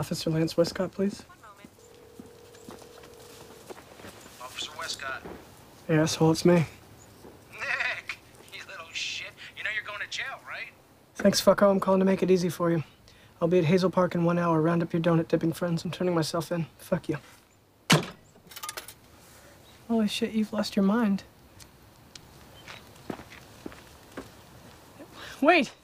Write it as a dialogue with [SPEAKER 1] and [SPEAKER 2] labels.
[SPEAKER 1] Officer Lance Westcott, please.
[SPEAKER 2] One moment. Officer Westcott.
[SPEAKER 1] Yeah, asshole, it's me.
[SPEAKER 2] Nick! You little shit. You know you're going to jail, right?
[SPEAKER 1] Thanks, fucko. I'm calling to make it easy for you. I'll be at Hazel Park in 1 hour. Round up your donut dipping friends. I'm turning myself in. Fuck you. Holy shit, you've lost your mind. Wait!